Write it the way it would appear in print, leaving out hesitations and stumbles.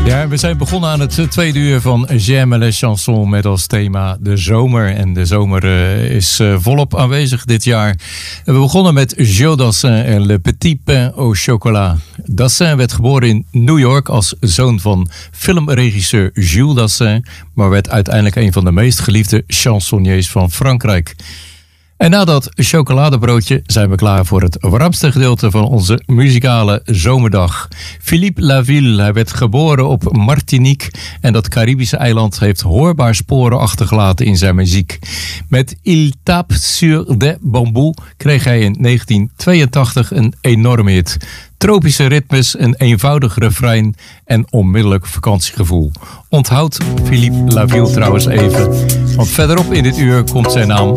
Ja, we zijn begonnen aan het tweede uur van J'aime les chansons met als thema de zomer. En de zomer is volop aanwezig dit jaar. We begonnen met Joe Dassin en Le Petit Pain au Chocolat. Dassin werd geboren in New York als zoon van filmregisseur Jules Dassin, maar werd uiteindelijk een van de meest geliefde chansonniers van Frankrijk. En na dat chocoladebroodje zijn we klaar voor het warmste gedeelte van onze muzikale zomerdag. Philippe Laville, hij werd geboren op Martinique en dat Caribische eiland heeft hoorbaar sporen achtergelaten in zijn muziek. Met Il tape sur des bambous kreeg hij in 1982 een enorme hit. Tropische ritmes, een eenvoudig refrein en onmiddellijk vakantiegevoel. Onthoud Philippe Laville trouwens even, want verderop in dit uur komt zijn naam